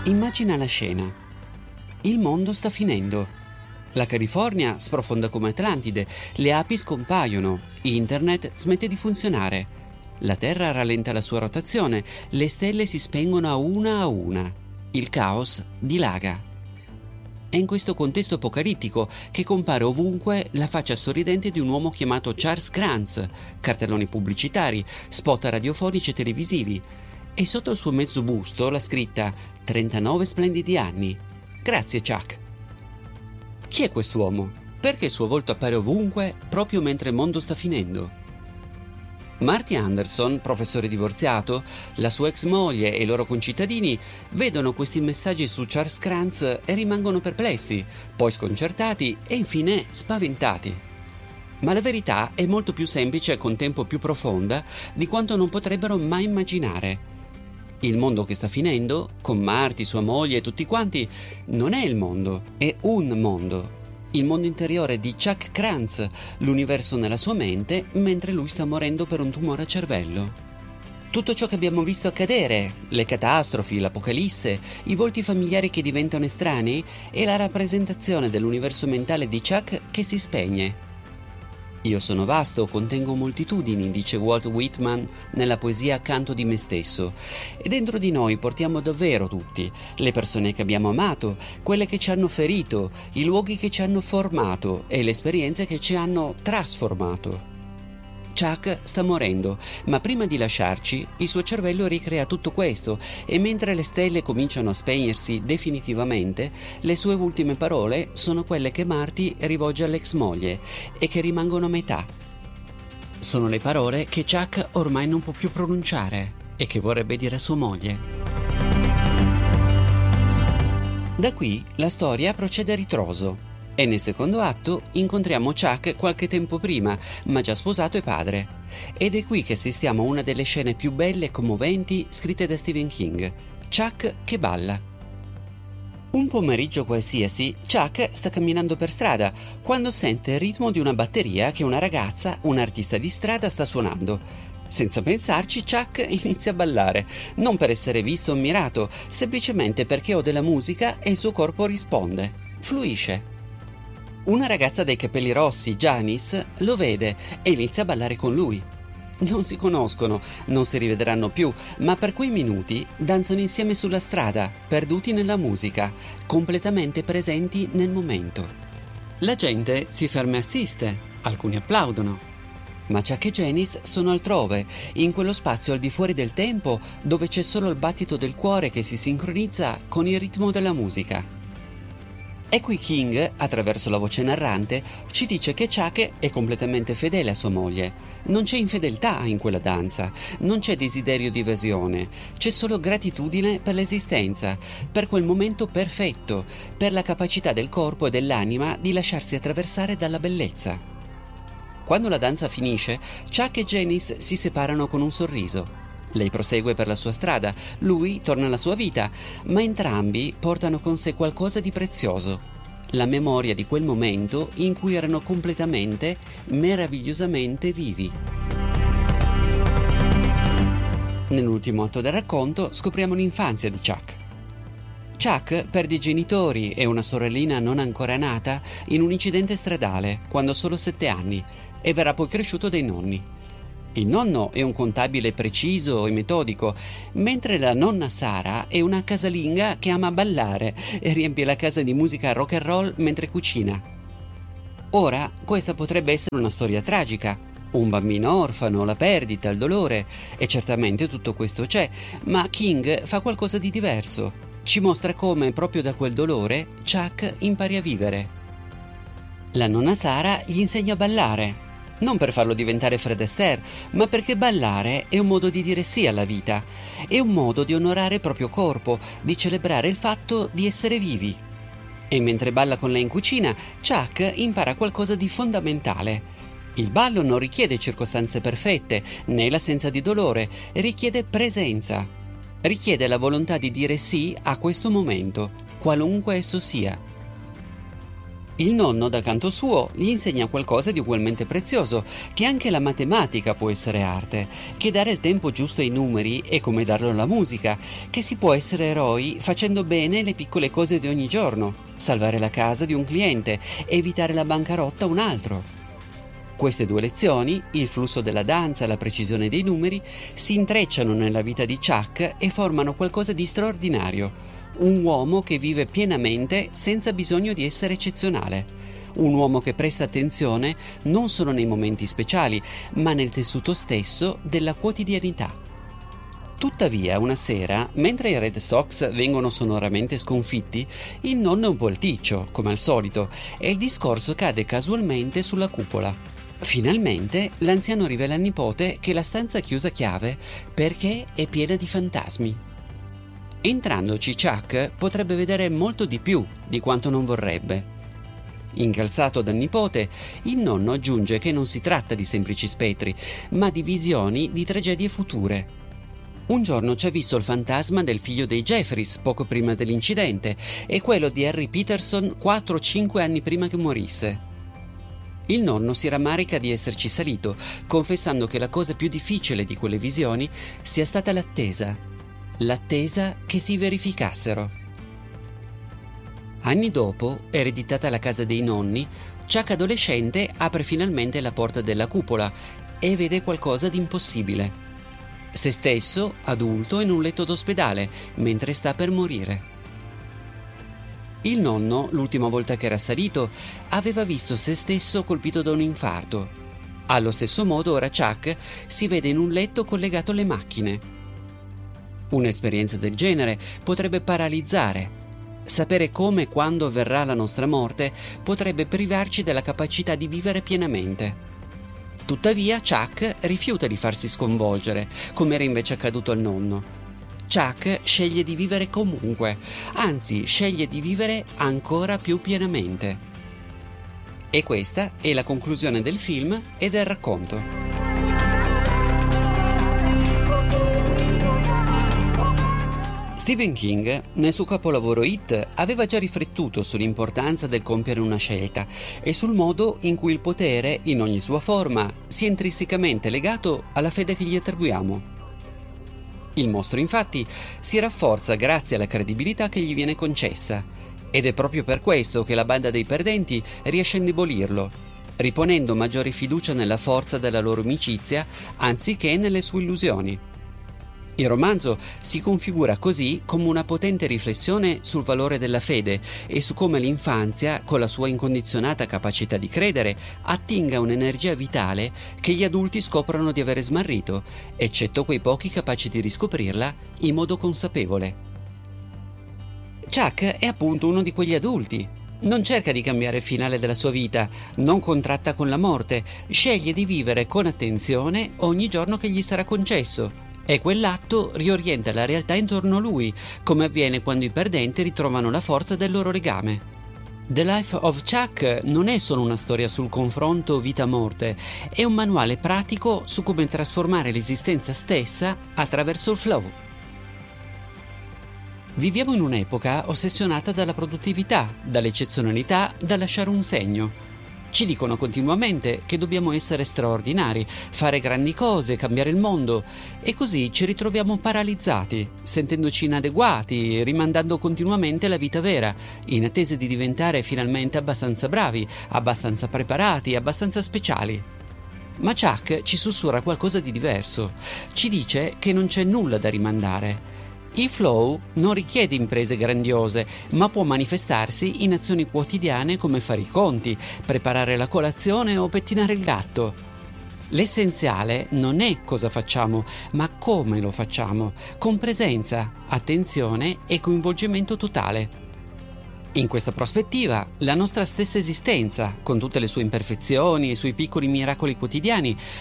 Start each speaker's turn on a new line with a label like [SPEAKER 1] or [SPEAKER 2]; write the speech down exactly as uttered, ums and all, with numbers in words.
[SPEAKER 1] Immagina la scena. Il mondo sta finendo. La California sprofonda come Atlantide, le api scompaiono, internet smette di funzionare, la Terra rallenta la sua rotazione, le stelle si spengono a una a una, il caos dilaga. È in questo contesto apocalittico che compare ovunque la faccia sorridente di un uomo chiamato Charles Krantz, cartelloni pubblicitari, spot radiofonici e televisivi, e sotto il suo mezzo busto la scritta trentanove splendidi anni. Grazie Chuck. Chi è quest'uomo? Perché il suo volto appare ovunque proprio mentre il mondo sta finendo? Marty Anderson, professore divorziato, la sua ex moglie e i loro concittadini vedono questi messaggi su Charles Krantz e rimangono perplessi, poi sconcertati e infine spaventati. Ma la verità è molto più semplice e con tempo più profonda di quanto non potrebbero mai immaginare. Il mondo che sta finendo, con Marty, sua moglie e tutti quanti, non è il mondo, è un mondo. Il mondo interiore di Chuck Krantz, l'universo nella sua mente, mentre lui sta morendo per un tumore al cervello. Tutto ciò che abbiamo visto accadere, le catastrofi, l'apocalisse, i volti familiari che diventano estranei, è la rappresentazione dell'universo mentale di Chuck che si spegne. Io sono vasto, contengo moltitudini, dice Walt Whitman nella poesia Canto di me stesso, e dentro di noi portiamo davvero tutti, le persone che abbiamo amato, quelle che ci hanno ferito, i luoghi che ci hanno formato e le esperienze che ci hanno trasformato. Chuck sta morendo, ma prima di lasciarci il suo cervello ricrea tutto questo e mentre le stelle cominciano a spegnersi definitivamente, le sue ultime parole sono quelle che Marty rivolge all'ex moglie e che rimangono a metà. Sono le parole che Chuck ormai non può più pronunciare e che vorrebbe dire a sua moglie. Da qui la storia procede a ritroso. E nel secondo atto incontriamo Chuck qualche tempo prima, ma già sposato e padre. Ed è qui che assistiamo a una delle scene più belle e commoventi scritte da Stephen King. Chuck che balla. Un pomeriggio qualsiasi, Chuck sta camminando per strada quando sente il ritmo di una batteria che una ragazza, un artista di strada, sta suonando. Senza pensarci, Chuck inizia a ballare, non per essere visto o ammirato, semplicemente perché ode la musica e il suo corpo risponde, fluisce. Una ragazza dai capelli rossi, Janice, lo vede e inizia a ballare con lui. Non si conoscono, non si rivedranno più, ma per quei minuti danzano insieme sulla strada, perduti nella musica, completamente presenti nel momento. La gente si ferma e assiste, alcuni applaudono. Ma Chuck e Janice sono altrove, in quello spazio al di fuori del tempo dove c'è solo il battito del cuore che si sincronizza con il ritmo della musica. E qui King, attraverso la voce narrante, ci dice che Chuck è completamente fedele a sua moglie. Non c'è infedeltà in quella danza, non c'è desiderio di evasione, c'è solo gratitudine per l'esistenza, per quel momento perfetto, per la capacità del corpo e dell'anima di lasciarsi attraversare dalla bellezza. Quando la danza finisce, Chuck e Janice si separano con un sorriso. Lei prosegue per la sua strada, lui torna alla sua vita, ma entrambi portano con sé qualcosa di prezioso, la memoria di quel momento in cui erano completamente, meravigliosamente vivi. Nell'ultimo atto del racconto scopriamo l'infanzia di Chuck. Chuck perde i genitori e una sorellina non ancora nata in un incidente stradale quando ha solo sette anni e verrà poi cresciuto dai nonni. Il nonno è un contabile preciso e metodico, mentre la nonna Sara è una casalinga che ama ballare e riempie la casa di musica rock and roll mentre cucina. Ora, questa potrebbe essere una storia tragica, un bambino orfano, la perdita, il dolore, e certamente tutto questo c'è, ma King fa qualcosa di diverso. Ci mostra come, proprio da quel dolore, Chuck impari a vivere. La nonna Sara gli insegna a ballare. Non per farlo diventare Fred Astaire, ma perché ballare è un modo di dire sì alla vita, è un modo di onorare il proprio corpo, di celebrare il fatto di essere vivi. E mentre balla con lei in cucina, Chuck impara qualcosa di fondamentale. Il ballo non richiede circostanze perfette, né l'assenza di dolore, richiede presenza. Richiede la volontà di dire sì a questo momento, qualunque esso sia. Il nonno, dal canto suo, gli insegna qualcosa di ugualmente prezioso, che anche la matematica può essere arte, che dare il tempo giusto ai numeri è come darlo alla musica, che si può essere eroi facendo bene le piccole cose di ogni giorno, salvare la casa di un cliente, evitare la bancarotta a un altro. Queste due lezioni, il flusso della danza e la precisione dei numeri, si intrecciano nella vita di Chuck e formano qualcosa di straordinario. Un uomo che vive pienamente senza bisogno di essere eccezionale. Un uomo che presta attenzione non solo nei momenti speciali, ma nel tessuto stesso della quotidianità. Tuttavia, una sera, mentre i Red Sox vengono sonoramente sconfitti, il nonno è un po' alticcio, come al solito, e il discorso cade casualmente sulla cupola. Finalmente, l'anziano rivela al nipote che la stanza è chiusa a chiave perché è piena di fantasmi. Entrandoci, Chuck potrebbe vedere molto di più di quanto non vorrebbe. Incalzato dal nipote, il nonno aggiunge che non si tratta di semplici spettri, ma di visioni di tragedie future. Un giorno ci ha visto il fantasma del figlio dei Jeffries poco prima dell'incidente e quello di Harry Peterson quattro o cinque anni prima che morisse. Il nonno si rammarica di esserci salito, confessando che la cosa più difficile di quelle visioni sia stata l'attesa. L'attesa che si verificassero. Anni dopo, ereditata la casa dei nonni, Chuck adolescente apre finalmente la porta della cupola e vede qualcosa di impossibile. Se stesso, adulto, in un letto d'ospedale, mentre sta per morire. Il nonno, l'ultima volta che era salito, aveva visto se stesso colpito da un infarto. Allo stesso modo ora Chuck si vede in un letto collegato alle macchine. Un'esperienza del genere potrebbe paralizzare. Sapere come e quando avverrà la nostra morte potrebbe privarci della capacità di vivere pienamente. Tuttavia Chuck rifiuta di farsi sconvolgere, come era invece accaduto al nonno. Chuck sceglie di vivere comunque, anzi sceglie di vivere ancora più pienamente. E questa è la conclusione del film e del racconto. Stephen King, nel suo capolavoro It, aveva già riflettuto sull'importanza del compiere una scelta e sul modo in cui il potere, in ogni sua forma, sia intrinsecamente legato alla fede che gli attribuiamo. Il mostro, infatti, si rafforza grazie alla credibilità che gli viene concessa, ed è proprio per questo che la banda dei perdenti riesce a indebolirlo, riponendo maggiore fiducia nella forza della loro amicizia anziché nelle sue illusioni. Il romanzo si configura così come una potente riflessione sul valore della fede e su come l'infanzia, con la sua incondizionata capacità di credere, attinga un'energia vitale che gli adulti scoprono di avere smarrito, eccetto quei pochi capaci di riscoprirla in modo consapevole. Chuck è appunto uno di quegli adulti. Non cerca di cambiare il finale della sua vita, non contratta con la morte, sceglie di vivere con attenzione ogni giorno che gli sarà concesso. E quell'atto riorienta la realtà intorno a lui, come avviene quando i perdenti ritrovano la forza del loro legame. The Life of Chuck non è solo una storia sul confronto vita-morte, è un manuale pratico su come trasformare l'esistenza stessa attraverso il flow. Viviamo in un'epoca ossessionata dalla produttività, dall'eccezionalità, da lasciare un segno. Ci dicono continuamente che dobbiamo essere straordinari, fare grandi cose, cambiare il mondo, e così ci ritroviamo paralizzati, sentendoci inadeguati, rimandando continuamente la vita vera, in attesa di diventare finalmente abbastanza bravi, abbastanza preparati, abbastanza speciali. Ma Chuck ci sussurra qualcosa di diverso. Ci dice che non c'è nulla da rimandare. Il flow non richiede imprese grandiose, ma può manifestarsi in azioni quotidiane come fare i conti, preparare la colazione o pettinare il gatto. L'essenziale non è cosa facciamo, ma come lo facciamo, con presenza, attenzione e coinvolgimento totale. In questa prospettiva, la nostra stessa esistenza, con tutte le sue imperfezioni e i suoi piccoli miracoli quotidiani,